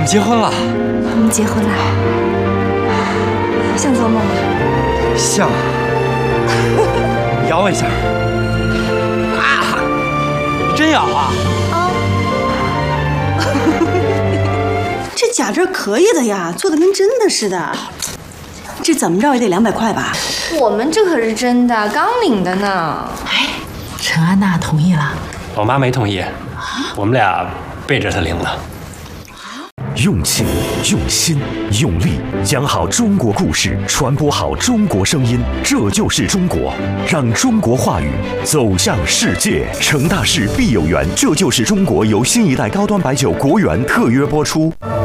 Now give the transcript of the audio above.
们结婚了。 我们结婚了，像做梦吗？ 像。摇我一下。啊！真摇啊！ 这假证可以的呀，做的跟真的似的。这怎么着也得200块吧？ 我们这可是真的，刚领的呢。 哎，陈安娜同意了。 我妈没同意，我们俩背着她领的。 用情、用心、用力，讲好中国故事，传播好中国声音，这就是中国。让中国话语走向世界。成大事必有缘，这就是中国由新一代高端白酒国源特约播出。